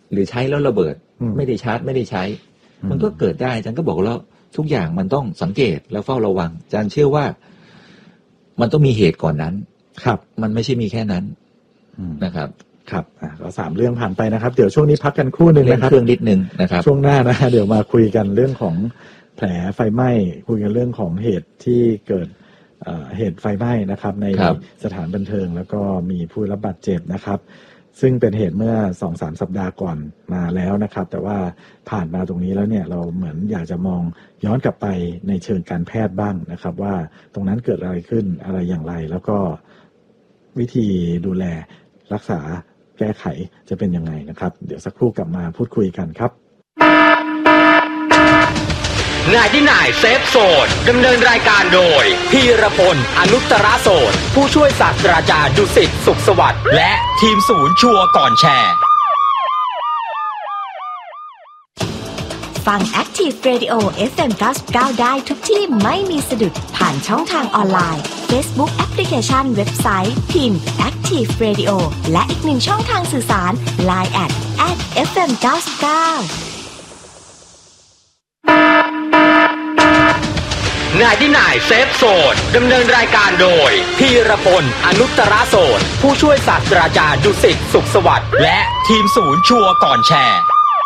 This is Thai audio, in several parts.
หรือใช้แล้วระเบิดไม่ได้ชาร์จไม่ได้ใช้มันก็เกิดได้อาจารย์ก็บอกแล้วทุกอย่างมันต้องสังเกตแล้วเฝ้าระวังอาจารย์เชื่อว่ามันต้องมีเหตุก่อนนั้นครับมันไม่ใช่มีแค่นั้นนะครับครับเรา3เรื่องผ่านไปนะครับเดี๋ยวช่วงนี้พักกันครู่นึงนะครับเครื่องนิดนึงนะครับช่วงหน้านะเดี๋ยวมาคุยกันเรื่องของแผลไฟไหม้คุยกันเรื่องของเหตุที่เกิดเหตุไฟไหม้นะครับในสถานบันเทิงแล้วก็มีผู้รับบาดเจ็บนะครับซึ่งเป็นเหตุเมื่อ 2-3 สัปดาห์ก่อนมาแล้วนะครับแต่ว่าผ่านมาตรงนี้แล้วเนี่ยเราเหมือนอยากจะมองย้อนกลับไปในเชิงการแพทย์บ้างนะครับว่าตรงนั้นเกิดอะไรขึ้นอะไรอย่างไรแล้วก็วิธีดูแลรักษาแก้ไขจะเป็นยังไงนะครับเดี๋ยวสักครู่กลับมาพูดคุยกันครับนายที่นายเซฟโซนดำเนินรายการโดยพีรพลอนุตตรโสนผู้ช่วยศาสตราจารย์ดุสิตสุขสวัสดิ์และทีมศูนย์ชัวร์ก่อนแชร์ฟัง Active Radio FM 99ได้ทุกที่ไม่มีสะดุดผ่านช่องทางออนไลน์ Facebook Application เว็บไซต์พิมพ์ Active Radio และอีกหนึ่งช่องทางสื่อสาร Line @FM 99 นายที่นายเซฟโซนดำเนินรายการโดยพีรพลอนุตตรโสนผู้ช่วยศาสตราจารย์ดุสิตสุขสวัสดิ์และทีมศูนย์ชัวร์ก่อนแชร์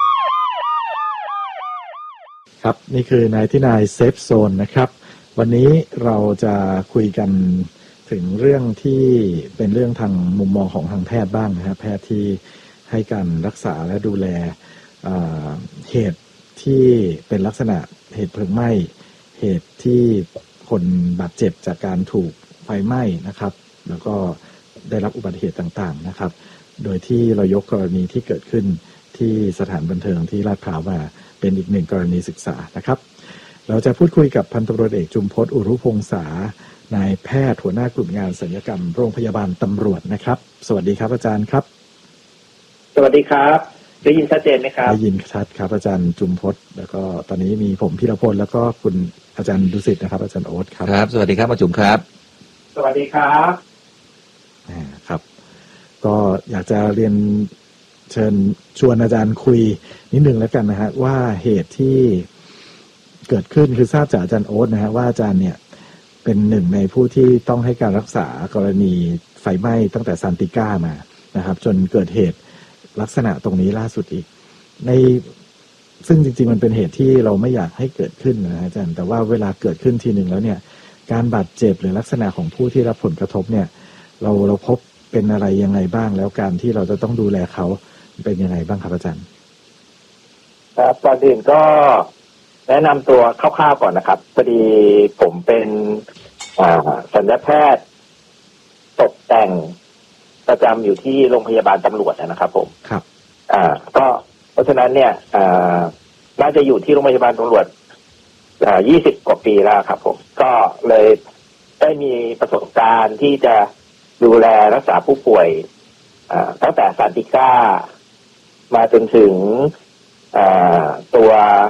ครับนี่คือนายที่นายเซฟโซนนะครับวันนี้เราจะคุยกันถึงเรื่องที่เป็นเรื่องทางมุมมองของทางแพทย์บ้างนะครับแพทย์ที่ให้การรักษาและดูแลเหตุที่เป็นลักษณะเหตุเพลิงไหม้เหตุที่คนบาดเจ็บจากการถูกไฟไหม้นะครับแล้วก็ได้รับอุบัติเหตุต่างๆนะครับโดยที่เรายกกรณีที่เกิดขึ้นที่สถานบันเทิงที่ลาดพร้าวมาเป็นอีกหนึ่งกรณีศึกษานะครับเราจะพูดคุยกับพันตำรวจเอกจุมพจน์อุรุพงษานายแพทย์หัวหน้ากลุ่มงานศัลยกรรมโรงพยาบาลตำรวจนะครับสวัสดีครับอาจารย์ครับสวัสดีครับได้ยินชัดเจนไหมครับได้ยินชัดครับอาจารย์จุมพจน์แล้วก็ตอนนี้มีผมพีรพลแล้วก็คุณอาจารย์ดุสิตนะครับอาจารย์โอ๊ตครับครับสวัสดีครับอาจุ๋มครับสวัสดีครับครับก็อยากจะเรียนเชิญชวนอาจารย์คุยนิดนึงแล้วกันนะฮะว่าเหตุที่เกิดขึ้นคือทราบจากอาจารย์โอ๊ตนะฮะว่าอาจารย์เนี่ยเป็นหนึ่งในผู้ที่ต้องให้การรักษากรณีไฟไหม้ตั้งแต่ซานติก้ามานะครับจนเกิดเหตุลักษณะตรงนี้ล่าสุดอีกในซึ่งจริงๆมันเป็นเหตุที่เราไม่อยากให้เกิดขึ้นนะอาจารย์แต่ว่าเวลาเกิดขึ้นทีหนึ่งแล้วเนี่ยการบาดเจ็บหรือลักษณะของผู้ที่รับผลกระทบเนี่ยเราพบเป็นอะไรยังไงบ้างแล้วการที่เราจะต้องดูแลเขาเป็นยังไงบ้างครับอาจารย์ครับก่อนอื่นก็แนะนำตัวคร่าวๆก่อนนะครับพอดีผมเป็นศัลยแพทย์ตกแต่งประจำอยู่ที่โรงพยาบาลตำรวจนะครับผมครับก็เพราะฉะนั้นเนี่ยน่าจะอยู่ที่โรงพยาบาลตำรวจ20 กว่าปีแล้วครับผมก็เลยได้มีประสบการณ์ที่จะดูแลรักษาผู้ป่วยตั้งแต่ซานติก้ามาจนถึงตัว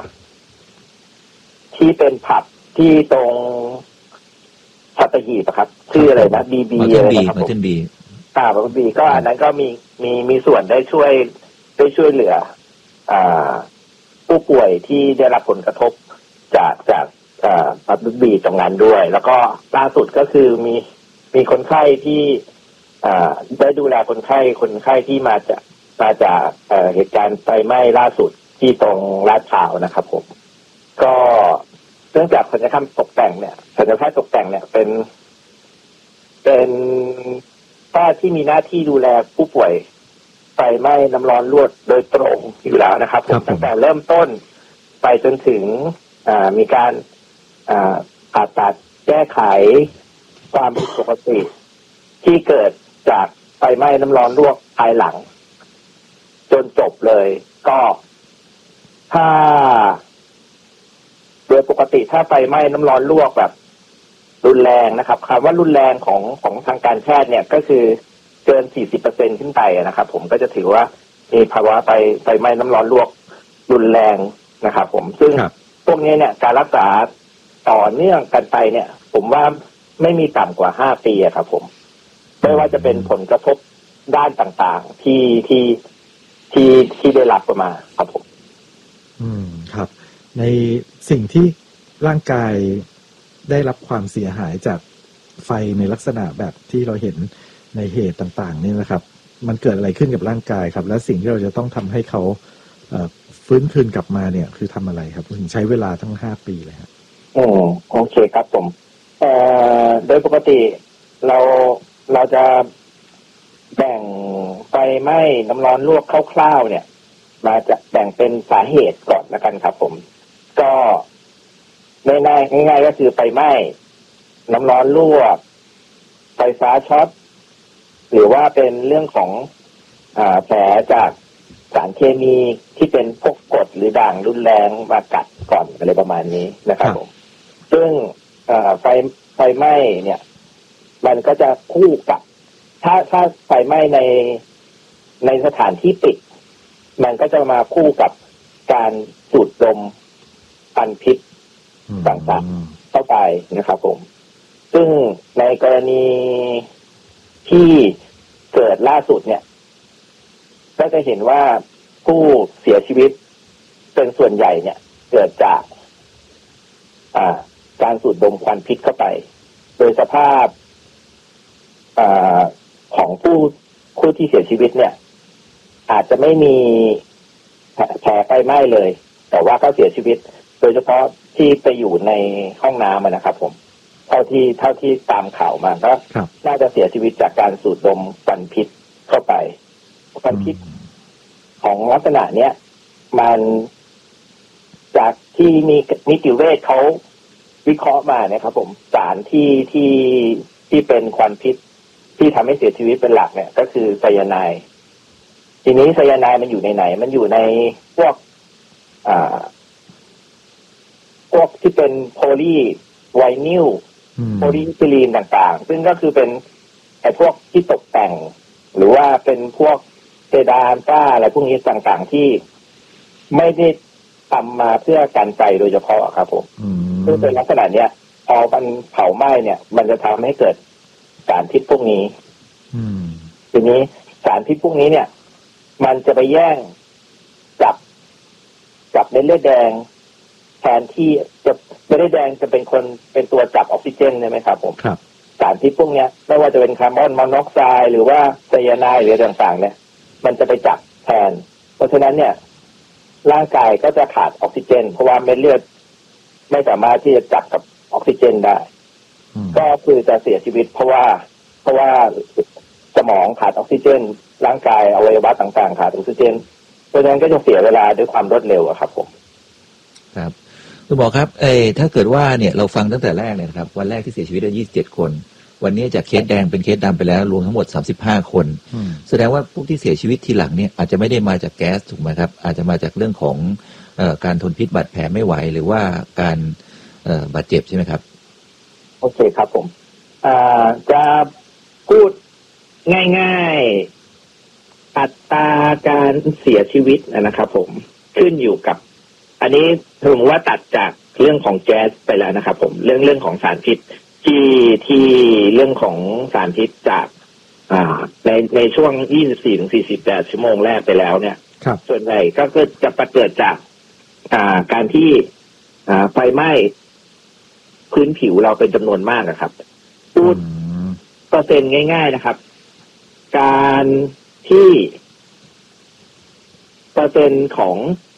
ที่เป็นผับที่ตรงสัตหีบครับชื่ออะไรนะบีอะไรนะครับผมบีบีก็อันนั้นก็มีส่วนได้ช่วยเหลือผู้ป่วยที่ได้รับผลกระทบจากผับบีตรงนั้นด้วยแล้วก็ล่าสุดก็คือมีคนไข้ที่ได้ดูแลคนไข้ที่มาจากเหตุการณ์ไฟไหม้ล่าสุดที่ตรงลาดพร้าวนะครับผมก็เนื่องจากศัลยกรรมตกแต่งเนี่ยศัลยแพทย์ตกแต่งเนี่ยเป็นแพทย์ที่มีหน้าที่ดูแลผู้ป่วยไฟไหม้น้ำร้อนลวกโดยตรงอยู่แล้วนะครับผมตั้งแต่เริ่มต้นไปจนถึงมีการผ่าตัดแก้ไขความผิดปกติที่เกิดจากไฟไหม้น้ำร้อนลวกภายหลังจนจบเลยก็ถ้าโดยปกติถ้าไฟไหม้น้ำร้อนลวกแบบรุนแรงนะครับคำว่ารุนแรงของทางการแพทย์เนี่ยก็คือเกิน 40% ขึ้นไปนะครับผมก็จะถือว่ามีภาวะไฟไหม้น้ำร้อนลวกรุนแรงนะครับผมซึ่งพวกนี้เนี่ยการรักษาต่อเนื่องกันไปเนี่ยผมว่าไม่มีต่ำกว่า5 ปีครับผมไม่ว่าจะเป็นผลกระทบด้านต่างๆที่ที่ได้รับมาครับผมครับในสิ่งที่ร่างกายได้รับความเสียหายจากไฟในลักษณะแบบที่เราเห็นในเหตุต่างๆนี่นะครับมันเกิดอะไรขึ้นกับร่างกายครับและสิ่งที่เราจะต้องทำให้เขาฟื้นคืนกลับมาเนี่ยคือทำอะไรครับถึงใช้เวลาทั้ง5 ปีเลยครับโอเคครับผมโดยปกติเราจะแบ่งไฟไหม้น้ำร้อนลวกคร่าวๆเนี่ยมาจะแบ่งเป็นสาเหตุก่อนแล้วกันครับผมก็ง่ายๆก็คือไฟไหม้น้ำร้อนลวกไฟฟ้าช็อตหรือว่าเป็นเรื่องของแผลจากสารเคมีที่เป็นพวกกรดหรือด่างรุนแรงมากัดก่อนอะไรประมาณนี้นะครับผมซึ่งไฟไหม้เนี่ยมันก็จะคู่กับถ้าไฟไหม้ในสถานที่ปิดมันก็จะมาคู่กับการสูดดมควันพิษต่างๆเข้าไปนะครับผมซึ่งในกรณีที่เกิดล่าสุดเนี่ยก็จะเห็นว่าผู้เสียชีวิตเป็นส่วนใหญ่เนี่ยเกิดจากการสูดดมควันพิษเข้าไปโดยสภาพของผู้ที่เสียชีวิตเนี่ยอาจจะไม่มีแผลไฟไหม้เลยแต่ว่าก็เสียชีวิตโดยเฉพาะที่ไปอยู่ในห้องน้ำนะครับผมเท่าที่ตามข่าวมาก็น่าจะเสียชีวิตจากการสูดดมควันพิษเข้าไปควันพิษของลักษณะเนี้ยมันจากที่มีนิติเวชเขาวิเคราะห์มาเนี่ยครับผมสารที่เป็นควันพิษที่ทำให้เสียชีวิตเป็นหลักเนี่ยก็คือไซยาไนด์ทีนี้ไซยาไนด์มันอยู่ในไหนมันอยู่ในพวกที่เป็นโพลีไวนิลโพลีอิทิลีนต่างๆซึ่งก็คือเป็นไอ้พวกที่ตกแต่งหรือว่าเป็นพวกเพดานฝ้าอะไรพวกนี้ต่างๆที่ไม่ได้ทำมาเพื่อกันไฟโดยเฉพาะครับผมซึ่งเป็นลักษณะเนี้ยพอมันเผาไหม้เนี่ยมันจะทำให้เกิดสารพิษพวกนี้ทีนี้สารพิษพวกนี้เนี่ยมันจะไปแย่งจับเม็ดเลือดแดงแทนที่จะเม็ดเลือดแดงจะเป็นตัวจับออกซิเจนใช่ไหมครับผมครับสารพิษพวกนี้ไม่ว่าจะเป็นคาร์บอนมอนอกไซด์หรือว่าไซยาไนด์หรือต่างๆเนี่ยมันจะไปจับแทนเพราะฉะนั้นเนี่ยร่างกายก็จะขาดออกซิเจนเพราะว่าเม็ดเลือดไม่สามารถที่จะจับกับออกซิเจนได้ก็คือจะเสียชีวิตเพราะว่าสมองขาดออกซิเจนร่างกายอวัยวะต่างๆขาดออกซิเจนเพราะฉะนั้นก็จะเสียเวลาด้วยความรวดเร็วครับผมครับคุณหมอครับถ้าเกิดว่าเนี่ยเราฟังตั้งแต่แรกเลยครับวันแรกที่เสียชีวิตได้27 คนวันนี้จากเคสแดงเป็นเคสดำไปแล้วรวมทั้งหมด35 คนแสดงว่าพวกที่เสียชีวิตทีหลังเนี่ยอาจจะไม่ได้มาจากแก๊สถูกไหมครับอาจจะมาจากเรื่องของการทนพิษบาดแผลไม่ไหวหรือว่าการบาดเจ็บใช่ไหมครับโอเคครับผมจะพูดง่ายๆอัตราการเสียชีวิตนะครับผมขึ้นอยู่กับอันนี้ผมว่าตัดจากเรื่องของแก๊สไปแล้วนะครับผมเรื่องของสารพิษที่เรื่องของสารพิษจากในช่วง 24-48 ชั่วโมงแรกไปแล้วเนี่ยส่วนใหญ่ก็จะเกิดจากการที่ไฟไหม้พื้นผิวเราเป็นจำนวนมากนะครับพูดเปอร์เซ็นต์ง่ายๆนะครับการที่เปอร์เซ็นต์ของ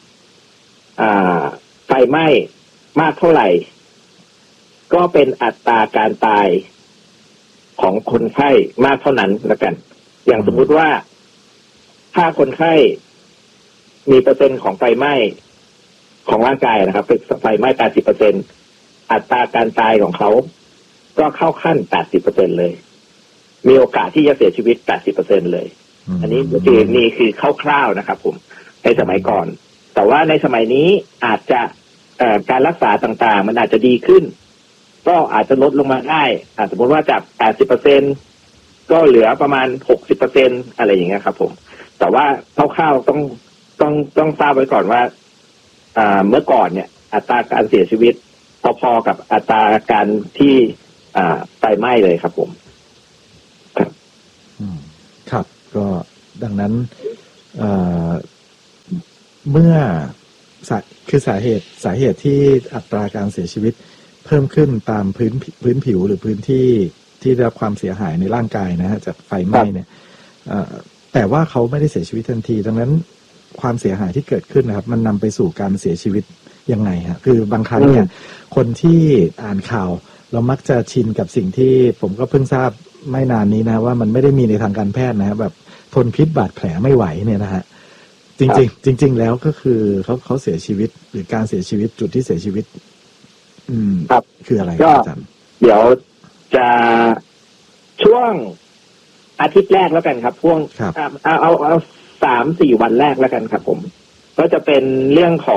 ไฟไหม้มากเท่าไหร่ก็เป็นอัตราการตายของคนไข้มากเท่านั้นละกันอย่างสมมุติว่าถ้าคนไข้มีเปอร์เซ็นต์ของไฟไหม้ของร่างกายนะครับเป็นไฟไหม้ 80% อัตราการตายของเขาก็เข้าขั้น 80% เลยมีโอกาสที่จะเสียชีวิต 80% เลยอันนี้คือคร่าวๆนะครับผมในสมัยก่อนแต่ว่าในสมัยนี้อาจจะการรักษาต่างๆมันอาจจะดีขึ้นก็อาจจะลดลงมาได้สมมติว่าจาก 80% ก็เหลือประมาณ 60% อะไรอย่างเงี้ยครับผมแต่ว่าคร่าวๆต้องทราบไว้ก่อนว่าเมื่อก่อนเนี่ยอัตราการเสียชีวิตพอๆกับอัตราการที่ไฟไหม้เลยครับผมครับก็ดังนั้นเมื่อคือสาเหตุที่อัตราการเสียชีวิตเพิ่มขึ้นตามพื้นผิวหรือพื้นที่ที่ได้รับความเสียหายในร่างกายนะฮะจากไฟไหม้เนี่ยแต่ว่าเขาไม่ได้เสียชีวิตทันทีดังนั้นความเสียหายที่เกิดขึ้นนะครับมันนำไปสู่การเสียชีวิตยังไงฮะคือบางครั้งเนี่ยคนที่อ่านข่าวเรามักจะชินกับสิ่งที่ผมก็เพิ่งทราบไม่นานนี้นะว่ามันไม่ได้มีในทางการแพทย์นะแบบทนพิษบาดแผลไม่ไหวเนี่ยนะฮะจริงแล้วก็คือเขาเสียชีวิตหรือการเสียชีวิตจุดที่เสียชีวิตครับคืออะไรก็เดี๋ยวจะช่วงอาทิตย์แรกแล้วกันครับช่วงเอา3-4 วันแรกแล้วกันครับผมก็จะเป็นเรื่องของ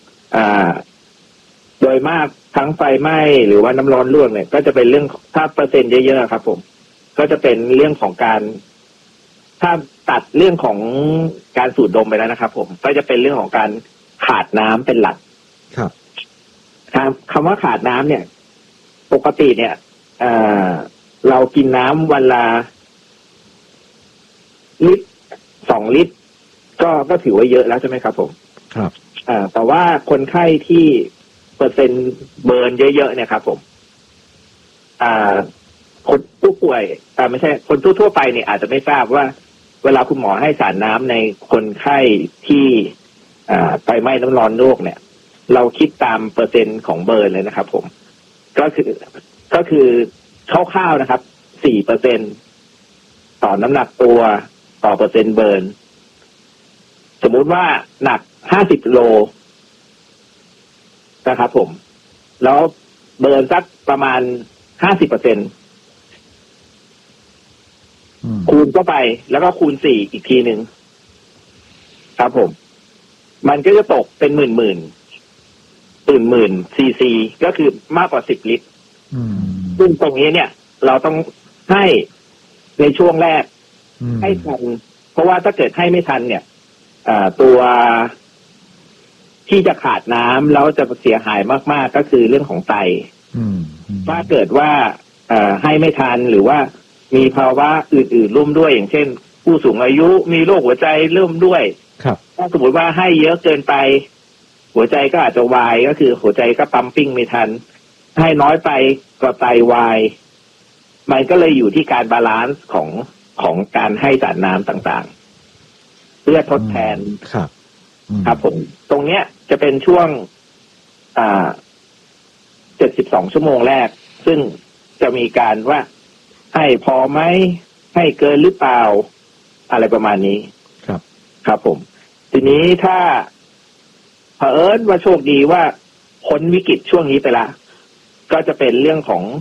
โดยมากทั้งไฟไหม้หรือว่าน้ำร้อนลวกเนี่ยก็จะเป็นเรื่องถ้าเปอร์เซ็นต์เยอะๆครับผมก็จะเป็นเรื่องของการถ้าตัดเรื่องของการสูดดมไปแล้วนะครับผมก็จะเป็นเรื่องของการขาดน้ำเป็นหลักครับคำว่าขาดน้ำเนี่ยปกติเนี่ยเรากินน้ำวันละลิตร2 ลิตรก็ถือว่าเยอะแล้วใช่ไหมครับผมครับแต่ว่าคนไข้ที่เปอร์เซ็นต์เบิร์นเยอะๆเนี่ยครับผมคนผู้ป่วยไม่ใช่คนทั่วไปเนี่ยอาจจะไม่ทราบว่าเวลาคุณหมอให้สารน้ำในคนไข้ที่ไฟไหม้น้ำร้อนลวกเนี่ยเราคิดตามเปอร์เซ็นต์ของเบิร์นเลยนะครับผมก็คือคร่าวๆนะครับ 4% ต่อน้ำหนักตัวต่อเปอร์เซ็นต์เบิร์นสมมุติว่าหนัก50 โลนะครับผมแล้วเบิร์นสักประมาณ 50%คูณเข้าไปแล้วก็คูณ4อีกทีหนึ่งครับผมมันก็จะตกเป็นหมื่นซีซีก็คือมากกว่า10 ลิตรซึ่งตรงนี้เนี่ยเราต้องให้ในช่วงแรกให้ทันเพราะว่าถ้าเกิดให้ไม่ทันเนี่ยตัวที่จะขาดน้ำแล้วจะเสียหายมากๆก็คือเรื่องของไตถ้าเกิดว่าให้ไม่ทันหรือว่ามีภาวะอื่นๆร่วมด้วยอย่างเช่นผู้สูงอายุมีโรคหัวใจร่วมด้วยถ้าสมมติว่าให้เยอะเกินไปหัวใจก็อาจจะวายก็คือหัวใจก็ปั๊มปิ้งไม่ทันให้น้อยไปก็ไตวายมันก็เลยอยู่ที่การบาลานซ์ของการให้สารน้ำต่างๆเพื่อทดแทนครับผมตรงเนี้ยจะเป็นช่วง72 ชั่วโมงแรกซึ่งจะมีการว่าให้พอไหมให้เกินหรือเปล่าอะไรประมาณนี้ครับผมทีนี้ถ้าเผอิญว่าโชคดีว่าพ้นวิกฤตช่วงนี้ไปละก็จะเป็นเรื่องของ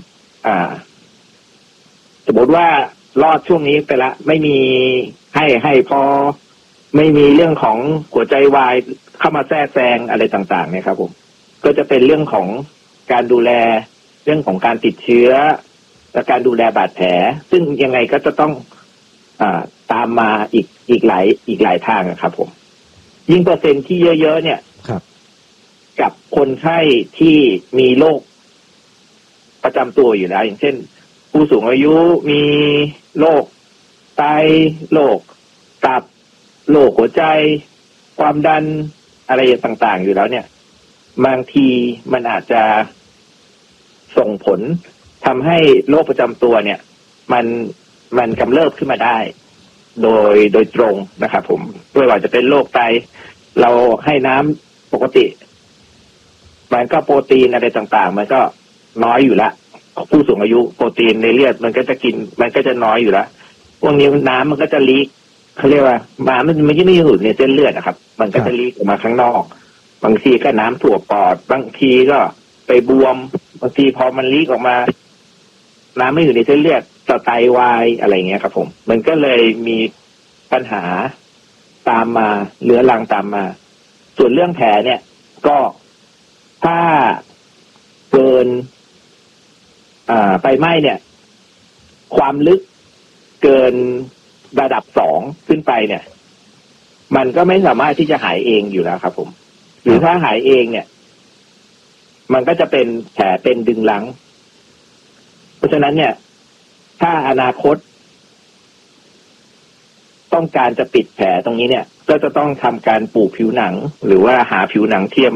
สมมติว่ารอดช่วงนี้ไปละไม่มีให้พอไม่มีเรื่องของหัวใจวายเข้ามาแทรกแซงอะไรต่างๆเนี่ยครับผมก็จะเป็นเรื่องของการดูแลเรื่องของการติดเชื้อและการดูแลบาดแผลซึ่งยังไงก็จะต้องตามมาอีกหลายทางครับผมยิ่งเปอร์เซ็นต์ที่เยอะๆเนี่ยกับคนไข้ที่มีโรคประจำตัวอยู่แล้วอย่างเช่นผู้สูงอายุมีโรคไตโรคตับโรคหัวใจความดันอะไรต่างๆอยู่แล้วเนี่ยบางทีมันอาจจะส่งผลทำให้โรคประจำตัวเนี่ยมันกำเริบขึ้นมาได้โดยตรงนะครับผมไม่ว่าจะเป็นโรคไตเราให้น้ำปกติมันก็โปรตีนอะไรต่างๆมันก็น้อยอยู่ละผู้สูงอายุโปรตีนในเลือดมันก็จะน้อยอยู่ละพวกนี้น้ำมันก็จะลีกเขาเรียกว่ามันไม่อยู่ในเส้นเลือดนะครับมันก็จะลีกออกมาข้างนอกบางทีก็น้ำถั่วปอดบางทีก็ไปบวมบางทีพอมันลีกออกมาน้ำไม่อยู่ในเส้นเลือดต่อไตวายอะไรเงี้ยครับผมมันก็เลยมีปัญหาตามมาเรื้อรังตามมาส่วนเรื่องแผลเนี่ยก็ถ้าเกินไฟไหม้เนี่ยความลึกเกินระดับ2ขึ้นไปเนี่ยมันก็ไม่สามารถที่จะหายเองอยู่แล้วครับผมหรือถ้าหายเองเนี่ยมันก็จะเป็นแผลเป็นดึงรั้งเพราะฉะนั้นเนี่ยถ้าอนาคตต้องการจะปิดแผลตรงนี้เนี่ยก็จะต้องทำการปลูกผิวหนังหรือว่าหาผิวหนังเทียม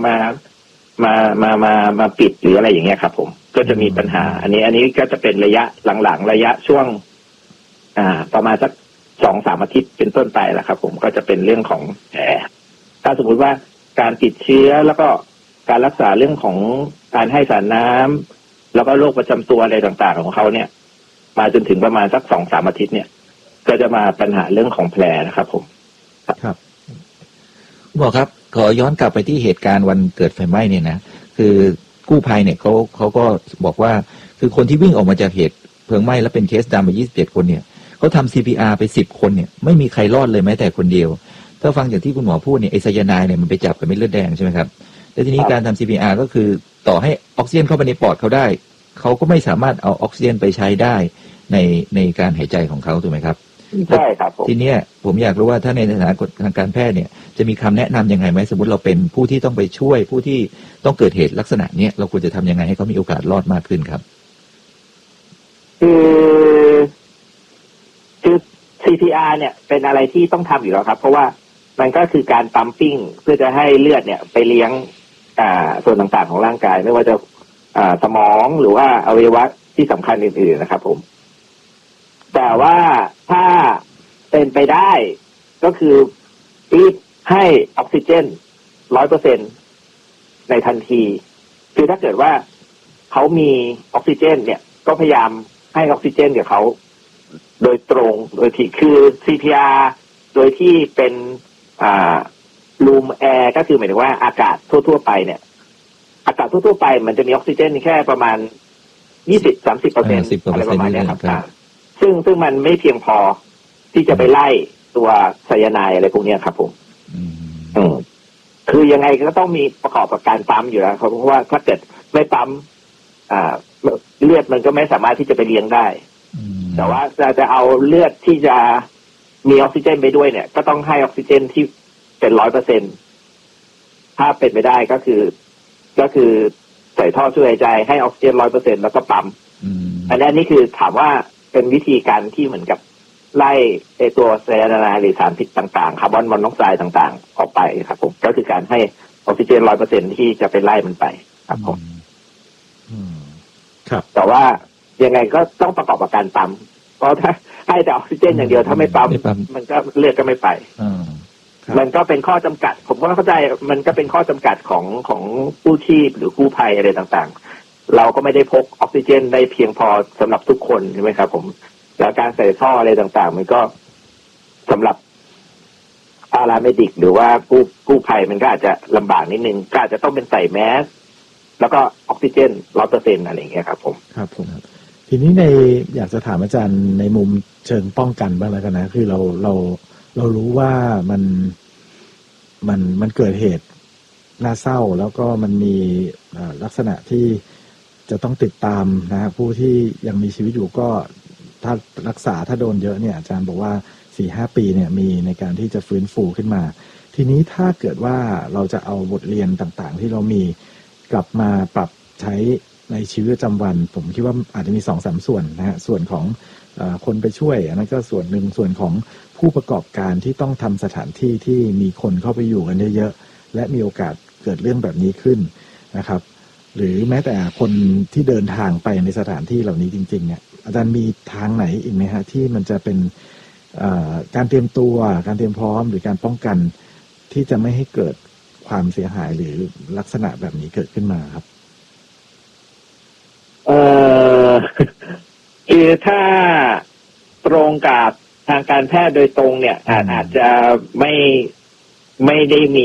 มาปิดหรืออะไรอย่างเงี้ยครับผมก็จะมีปัญหาอันนี้ก็จะเป็นระยะหลังๆระยะช่วงประมาณสัก 2-3 อาทิตย์เป็นต้นไปแหละครับผมก็จะเป็นเรื่องของแผลถ้าสมมุติว่าการติดเชื้อแล้วก็การรักษาเรื่องของการให้สารน้ำแล้วก็โรคประจำตัวอะไรต่างๆของเขาเนี่ยมาจนถึงประมาณสัก 2-3 อาทิตย์เนี่ยก็จะมาปัญหาเรื่องของแผลนะครับผมครับคุณหมอครับขอย้อนกลับไปที่เหตุการณ์วันเกิดไฟไหม้เนี่ยนะคือกู้ภัยเนี่ยเขาก็บอกว่าคือคนที่วิ่งออกมาจากเหตุเพลิงไหม้แล้วเป็นเคสดำไป27 คนเนี่ยเขาทำ CPR ไป10 คนเนี่ยไม่มีใครรอดเลยแม้แต่คนเดียวถ้าฟังอย่างที่คุณหมอพูดเนี่ยไอไซยาไนด์เนี่ยมันไปจับกับเม็ดเลือดแดงใช่ไหมครับแล้วทีนี้การทำ CPR ก็คือต่อให้ออกซิเจนเข้าไปในปอดเขาได้เขาก็ไม่สามารถเอาออกซิเจนไปใช้ได้ในการหายใจของเขาถูกไหมครับใช่ครับทีนี้ผมอยากรู้ว่าถ้าในสถานทางการแพทย์เนี่ยจะมีคำแนะนํำยังไงไหมสมมติเราเป็นผู้ที่ต้องไปช่วยผู้ที่ต้องเกิดเหตุลักษณะนี้เราควรจะทำยังไงให้เขามีโอกาสรอดมากขึ้นครับคือ CPR เนี่ยเป็นอะไรที่ต้องทำอยู่แล้วครับเพราะว่ามันก็คือการปั๊มปิ้งเพื่อจะให้เลือดเนี่ยไปเลี้ยงส่วนต่างๆของร่างกายไม่ว่าจะสมองหรือว่าอวัยวะที่สำคัญอื่นๆนะครับผมแต่ว่าถ้าเป็นไปได้ก็คือรีบให้ออกซิเจน 100% ในทันทีคือถ้าเกิดว่าเขามีออกซิเจนเนี่ยก็พยายามให้ออกซิเจนกับเขาโดยตรงโดยที่คือ CPR โดยที่เป็นรูมแอร์ก็คือหมายถึงว่าอากาศทั่วๆไปเนี่ยอากาศทั่วๆไปมันจะมีออกซิเจนแค่ประมาณ 20-30% อะไรประมาณนี้ครับซึ่งมันไม่เพียงพอที่จะไปไล่ตัวไซยาไนด์อะไรพวกนี้ครับผมคือยังไงก็ต้องมีประกอบกับการปั๊มอยู่แล้วเพราะว่าถ้าเกิดไม่ปั๊มเลือดมันก็ไม่สามารถที่จะไปเลี้ยงได้แต่ว่าจะเอาเลือดที่จะมีออกซิเจนไปด้วยเนี่ยก็ต้องให้ออกซิเจนที่เป็น 100% ถ้าเป็นไปได้ก็คือใส่ท่อช่วยหายใจให้ออกซิเจน 100% แล้วก็ปั๊มอันนี้คือถามว่าเป็นวิธีการที่เหมือนกับไล่ตัวไซยาไนด์หรือสารพิษต่างๆคาร์บอนมอนอกไซด์ต่างๆออกไปครับผมก็คือการให้ออกซิเจน 100% ที่จะไปไล่มันไปครับผมครับแต่ว่ายังไงก็ต้องประกอบกับการปั๊มเพราะถ้าให้แต่ออกซิเจนอย่างเดียวถ้าไม่ปั๊มมันก็เลือดก็ไม่ไปมันก็เป็นข้อจำกัดผมก็เข้าใจมันก็เป็นข้อจำกัดของกู้ชีพหรือกู้ภัยอะไรต่างๆเราก็ไม่ได้พกออกซิเจนได้เพียงพอสำหรับทุกคนใช่ไหมครับผมแล้วการใส่ท่ออะไรต่างๆมันก็สำหรับพาราเมดิกหรือว่ากู้ภัยมันก็อาจจะลำบากนิดนึงก็อาจจะต้องเป็นใส่แมสแล้วก็ออกซิเจน 100% อะไรอย่างเงี้ยครับผมครับผมทีนี้อยากจะถามอาจารย์ในมุมเชิงป้องกันบ้างแล้วกันนะคือเรารู้ว่ามันเกิดเหตุน่าเศร้าแล้วก็มันมีลักษณะที่จะต้องติดตามนะผู้ที่ยังมีชีวิตอยู่ก็ถ้ารักษาถ้าโดนเยอะเนี่ยอาจารย์บอกว่า 4-5 ปีเนี่ยมีในการที่จะฟื้นฟูขึ้นมาทีนี้ถ้าเกิดว่าเราจะเอาบทเรียนต่างๆที่เรามีกลับมาปรับใช้ในชีวิตประจำวันผมคิดว่าอาจจะมี 2-3 ส่วนนะฮะส่วนของคนไปช่วยอันนั้นก็ส่วนหนึ่งส่วนของผู้ประกอบการที่ต้องทำสถานที่ที่มีคนเข้าไปอยู่กันเยอะๆและมีโอกาสเกิดเรื่องแบบนี้ขึ้นนะครับหรือแม้แต่คนที่เดินทางไปในสถานที่เหล่านี้จริงๆเนี่ยอาจารย์มีทางไหนอีกไหมฮะที่มันจะเป็นการเตรียมตัวการเตรียมพร้อมหรือการป้องกันที่จะไม่ให้เกิดความเสียหายหรือลักษณะแบบนี้เกิดขึ้นมาครับคือถ้าตรงกับทางการแพทย์โดยตรงเนี่ยอาจจะไม่ได้มี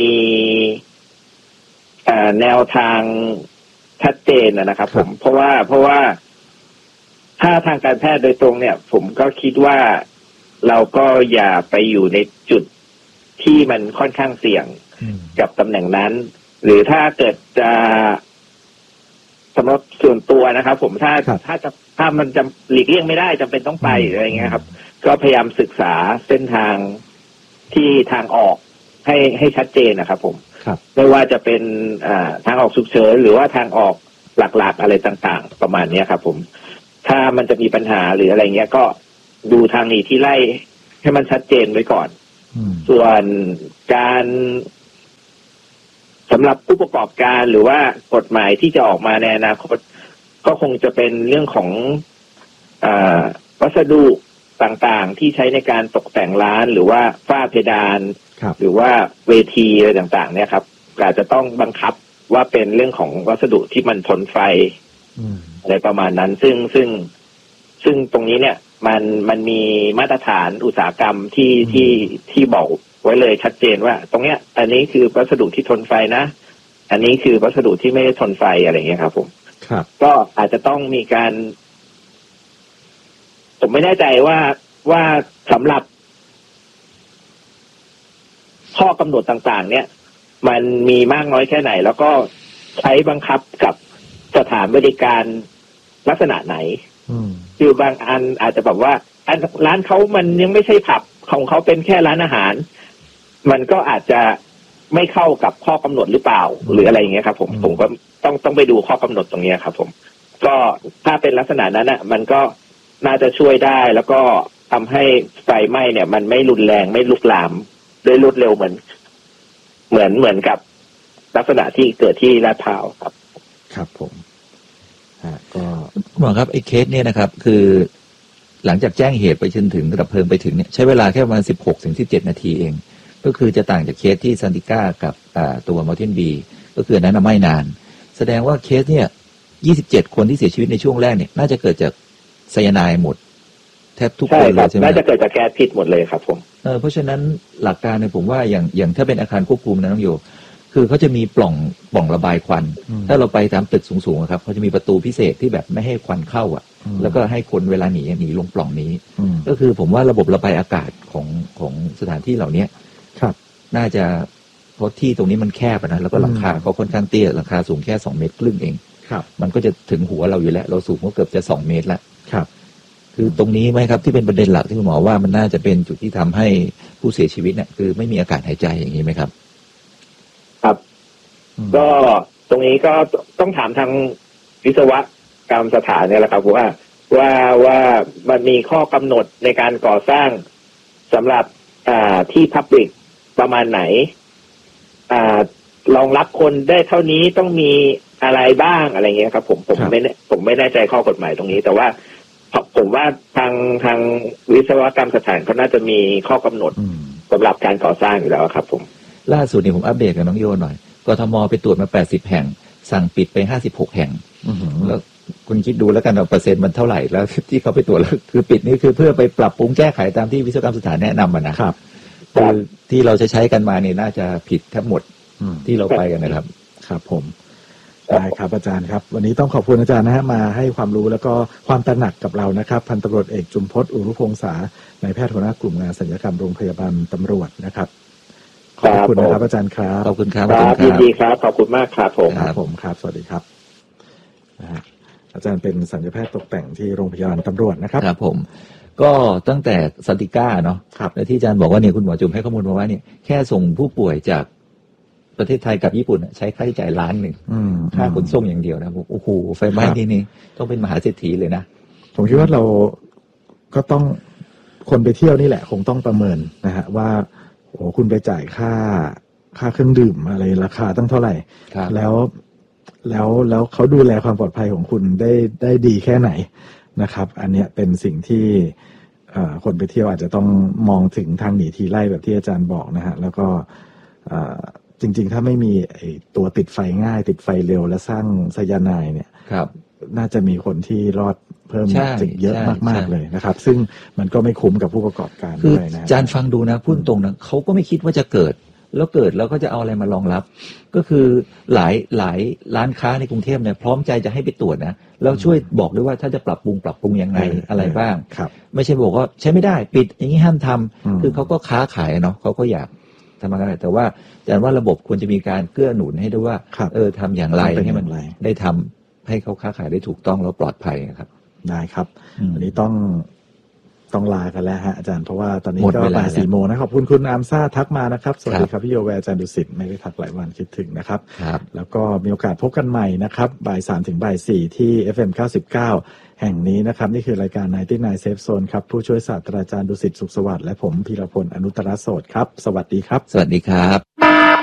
แนวทางชัดเจนนะครับผมเพราะว่าถ้าทางการแพทย์โดยตรงเนี่ยผมก็คิดว่าเราก็อย่าไปอยู่ในจุดที่มันค่อนข้างเสี่ยงกับตำแหน่งนั้นหรือถ้าเกิดจะสำหรับส่วนตัวนะครับผมถ้ามันจะหลีกเลี่ยงไม่ได้จำเป็นต้องไปอะไรเงี้ยครับก็พยายามศึกษาเส้นทางที่ทางออกให้ชัดเจนนะครับผมไม่ว่าจะเป็นทางออกฉุกเฉินหรือว่าทางออกหลักๆอะไรต่างๆประมาณนี้ครับผมถ้ามันจะมีปัญหาหรืออะไรเงี้ยก็ดูทางหนีที่ไล่ให้มันชัดเจนไว้ก่อนส่วนการสำหรับผู้ประกอบการหรือว่ากฎหมายที่จะออกมาในอนาคตก็คงจะเป็นเรื่องของวัสดุต่างๆที่ใช้ในการตกแต่งร้านหรือว่าฝ้าเพดานหรือว่าเวทีอะไรต่างๆเนี่ยครับอาจจะต้องบังคับว่าเป็นเรื่องของวัสดุที่มันทนไฟอะไรประมาณนั้นซึ่งตรงนี้เนี่ยมันมีมาตรฐานอุตสาหกรรมที่บอกไว้เลยชัดเจนว่าตรงเนี้ยอันนี้คือวัสดุที่ทนไฟนะอันนี้คือวัสดุที่ไม่ได้ทนไฟอะไรอย่างเงี้ยครับผมก็อาจจะต้องมีการผมไม่แน่ใจว่าสำหรับข้อกำหนดต่างๆเนี่ยมันมีมากน้อยแค่ไหนแล้วก็ใช้บังคับกับสถานบริการลักษณะไหนคือบางอันอาจจะแบบว่าร้านเขามันยังไม่ใช่ผับของเขาเป็นแค่ร้านอาหารมันก็อาจจะไม่เข้ากับข้อกำหนดหรือเปล่าหรืออะไรอย่างเงี้ยครับผมก็ต้องไปดูข้อกำหนดตรงนี้ครับผมก็ถ้าเป็นลักษณะนั้นอ่ะมันก็น่าจะช่วยได้แล้วก็ทำให้ไฟไหม้เนี่ยมันไม่รุนแรงไม่ลุกลามด้วยรวดเร็วเหมือนกับลักษณะที่เกิดที่ลาดพร้าวครับครับผมก็หมอครับไอ้เคสเนี่ยนะครับคือหลังจากแจ้งเหตุไปจนถึงดับเพลิงไปถึงเนี่ยใช้เวลาแค่ประมาณ16-17 นาทีเองก็คือจะต่างจากเคสที่ซันติก้ากับตัวมอลเทนบีก็คือนั้นไม่นานแสดงว่าเคสเนี่ย27 คนที่เสียชีวิตในช่วงแรกเนี่ยน่าจะเกิดจากไซยาไนด์หมดแทบทุกคนเลยใช่ไหมน่าจะเกิดจากแก๊สพิษหมดเลยครับผมเพราะฉะนั้นหลักการเนี่ยผมว่าอย่างถ้าเป็นอาคารควบคุมนะน้องโยคือเขาจะมีปล่องระบายควันถ้าเราไปตามตึกสูงๆครับเขาจะมีประตูพิเศษที่แบบไม่ให้ควันเข้าแล้วก็ให้คนเวลาหนีลงปล่องนี้ก็คือผมว่าระบบระบายอากาศของสถานที่เหล่านี้ครับน่าจะเพราะที่ตรงนี้มันแคบนะแล้วก็หลังคาเขาค่อนข้างเตี้ยหลังคาสูงแค่2.5 เมตรเองครับมันก็จะถึงหัวเราอยู่แล้วเราสูงก็เกือบจะ2 เมตรแล้วครับคือตรงนี้ไหมครับที่เป็นประเด็นหลักที่คุณหมอว่ามันน่าจะเป็นจุดที่ทำให้ผู้เสียชีวิตเนี่ยคือไม่มีอากาศหายใจอย่างนี้ไหมครับครับก็ตรงนี้ก็ต้องถามทางวิศวกรรมสถานเนี่ยแหละครับว่ามันมีข้อกำหนดในการก่อสร้างสำหรับที่พับลิกประมาณไหนรองรับคนได้เท่านี้ต้องมีอะไรบ้างอะไรเงี้ยครับผมไม่แน่ใจข้อกฎหมายตรงนี้แต่ว่าผมว่าทางวิศวกรรมสถานเขาน่าจะมีข้อกำหนดสำหรับการก่อสร้างอยู่แล้วครับผมล่าสุดนี่ผมอัปเดตกับน้องโยหน่อยกทมไปตรวจมา80 แห่งสั่งปิดไป56 แห่งแล้วคุณคิดดูแล้วกันว่าเปอร์เซ็นต์มันเท่าไหร่แล้วที่เขาไปตรวจแล้วคือปิดนี่คือเพื่อไปปรับปรุงแก้ไขตามที่วิศวกรรมสถานแนะนำนะครับคือที่เราใช้กันมาเนี่ยน่าจะผิดทั้งหมดที่เราไปกันนะครับครับผมได้ครับอาจารย์ครับวันนี้ต้องขอบคุณอาจารย์นะฮะมาให้ความรู้แล้วก็ความตระหนักกับเรานะครับพันตำรวจเอกจุมพจน์ อุรุพงษานายแพทย์หัวหน้ากลุ่มงานศัลยกรรมโรงพยาบาลตำรวจนะครับขอบคุณนะครับอาจารย์ครับขอบคุณครับยินดีครับขอบคุณมากครับผมครับสวัสดีครับอาจารย์เป็นศัลยแพทย์ตกแต่งที่โรงพยาบาลตำรวจนะครับครับผมก็ตั้งแต่ซันติก้าเนาะและที่อาจารย์บอกว่าเนี่ยคุณหมอจุ๋มให้ข้อมูลมาว่าเนี่ยแค่ส่งผู้ป่วยจากประเทศไทยกับญี่ปุ่นใช้ค่าใช้จ่าย1 ล้านค่าขนส่งอย่างเดียวนะโอ้โหไฟไหม้ที่นี่ต้องเป็นมหาเศรษฐีเลยนะผมคิดว่าเราก็ต้องคนไปเที่ยวนี่แหละคงต้องประเมินนะฮะว่าโอ้คุณไปจ่ายค่าเครื่องดื่มอะไรราคาตั้งเท่าไหร่แล้วเขาดูแลความปลอดภัยของคุณได้ดีแค่ไหนนะครับอันเนี้ยเป็นสิ่งที่คนไปเที่ยวอาจจะต้องมองถึงทางหนีทีไล่แบบที่อาจารย์บอกนะฮะแล้วก็จริงๆถ้าไม่มีตัวติดไฟง่ายติดไฟเร็วและสร้างไซยาไนด์เนี่ยน่าจะมีคนที่รอดเพิ่มเยอะมากๆเลยนะครับซึ่งมันก็ไม่คุ้มกับผู้ประกอบการด้วยนะอาจารย์ฟังดูนะพูดตรงนะเขาก็ไม่คิดว่าจะเกิดแล้วก็จะเอาอะไรมารองรับก็คือหลายร้านค้าในกรุงเทพเนี่ยพร้อมใจจะให้ไปตรวจนะแล้วช่วยบอกด้วยว่าถ้าจะปรับปรุงยังไงอะไรบ้างไม่ใช่บอกว่าใช้ไม่ได้ปิดอย่างนี้ห้ามทำคือเขาก็ค้าขายเนาะเขาก็อยากทำอะไรแต่ว่าอาจารย์ว่าระบบควรจะมีการเกื้อหนุนให้ด้วยว่าทำอย่างไรให้มันได้ทำให้เขาค้าขายได้ถูกต้องแล้วปลอดภัยครับได้ครับวันนี้ต้องลากันแล้วฮะอาจารย์เพราะว่าตอนนี้ก็บ่าย 4 โมงนะขอบคุณคุณอามซ่าทักมานะครับสวัสดีครับพี่โยแวร์อาจารย์ดุสิตไม่ได้ทักหลายวันคิดถึงนะครับแล้วก็มีโอกาสพบกันใหม่นะครับบ่าย 3 ถึงบ่าย 4ที่ FM 99 แห่งนี้นะครับนี่คือรายการ99 Safe Zone ครับผู้ช่วยศาสตราจารย์ดุสิตสุขสวัสดิ์และผมพีรพลอนุตตรโสตครับสวัสดีครับสวัสดีครับ